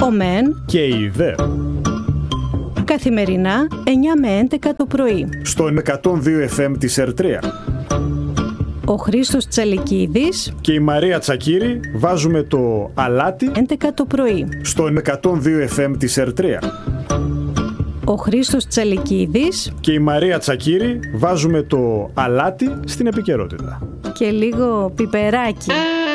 Ο ΜΕΝ και η ΔΕ. Καθημερινά 9 με 11 το πρωί. Στον 102 FM της Ερτρία. Ο Χρήστος Τσαλικίδης Και η Μαρία Τσακύρη βάζουμε το αλάτι 11 το πρωί. στον 102 FM της Ερτρία. Ο Χρήστος Τσαλικίδης Και η Μαρία Τσακύρη βάζουμε το αλάτι στην επικαιρότητα. και λίγο πιπεράκι.